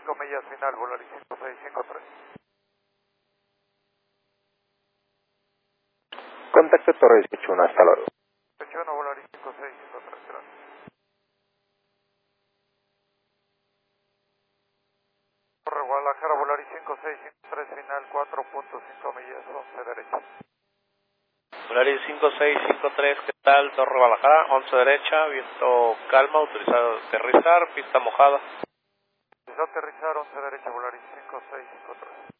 5 millas final, Volaris 5653. Contacto Torre 18, hasta luego. 18, Volaris 5653, gracias. Torre Guadalajara, Volaris 5653, final 4.5 millas, 11 derecha. Volaris 5653, ¿qué tal? Torre Guadalajara, 11 derecha, viento calma, autorizado a aterrizar, pista mojada. Autorizado a aterrizar, 11 derecha, Volaris 5653.